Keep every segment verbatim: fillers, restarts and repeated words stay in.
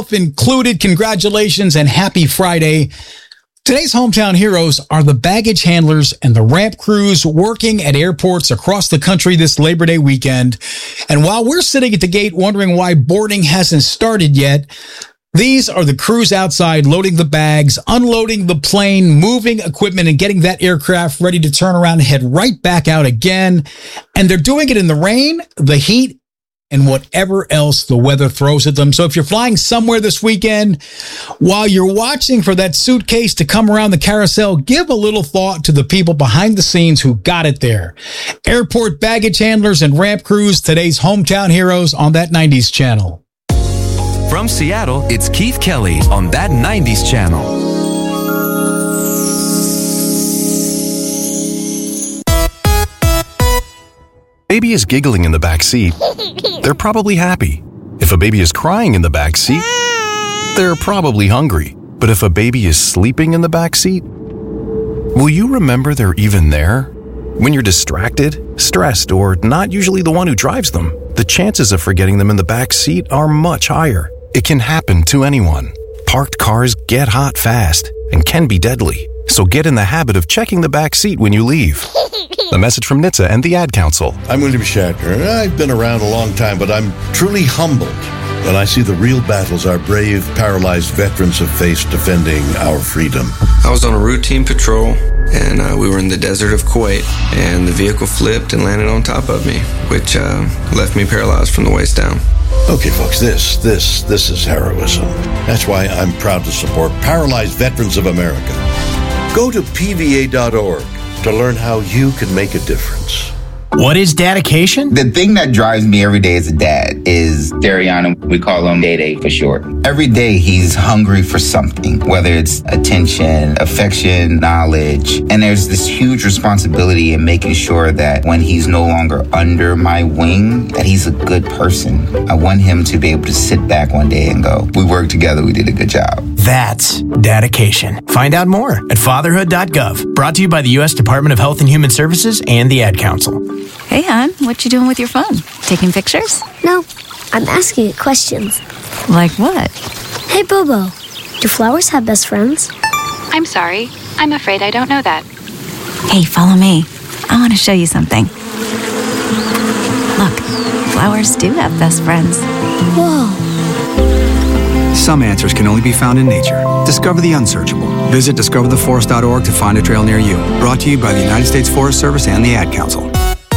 Included, congratulations and happy Friday. Today's hometown heroes are the baggage handlers and the ramp crews working at airports across the country this Labor Day weekend. And while we're sitting at the gate wondering why boarding hasn't started yet, these are the crews outside loading the bags, unloading the plane, moving equipment, and getting that aircraft ready to turn around and head right back out again. And they're doing it in the rain, the heat, and whatever else the weather throws at them. So if you're flying somewhere this weekend, while you're watching for that suitcase to come around the carousel, give a little thought to the people behind the scenes who got it there. Airport baggage handlers and ramp crews, today's hometown heroes on That nineties Channel. From Seattle, it's Keith Kelly on That nineties Channel. Baby is giggling in the back seat. They're probably happy. If a baby is crying in the back seat, they're probably hungry. But if a baby is sleeping in the back seat, will you remember they're even there? When you're distracted, stressed, or not usually the one who drives them, the chances of forgetting them in the back seat are much higher. It can happen to anyone. Parked cars get hot fast and can be deadly. So get in the habit of checking the back seat when you leave. A message from N H T S A and the Ad Council. I'm William Shatner. I've been around a long time, but I'm truly humbled when I see the real battles our brave, paralyzed veterans have faced defending our freedom. I was on a routine patrol, and uh, we were in the desert of Kuwait, and the vehicle flipped and landed on top of me, which uh, left me paralyzed from the waist down. Okay, folks, this, this, this is heroism. That's why I'm proud to support Paralyzed Veterans of America. Go to P V A dot org to learn how you can make a difference. What is dedication? The thing that drives me every day as a dad is Dariana. We call him Day Day for short. Every day he's hungry for something, whether it's attention, affection, knowledge. And there's this huge responsibility in making sure that when he's no longer under my wing, that he's a good person. I want him to be able to sit back one day and go, we worked together, we did a good job. That's dedication. Find out more at fatherhood dot gov. Brought to you by the U S Department of Health and Human Services and the Ad Council. Hey, hon, what you doing with your phone? Taking pictures? No, I'm asking it questions. Like what? Hey, Bobo, do flowers have best friends? I'm sorry. I'm afraid I don't know that. Hey, follow me. I want to show you something. Look, flowers do have best friends. Whoa. Some answers can only be found in nature. Discover the unsearchable. Visit discover the forest dot org to find a trail near you. Brought to you by the United States Forest Service and the Ad Council.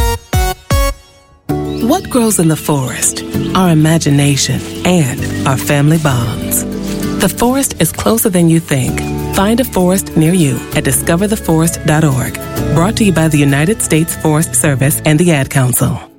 What grows in the forest? Our imagination and our family bonds. The forest is closer than you think. Find a forest near you at discover the forest dot org. Brought to you by the United States Forest Service and the Ad Council.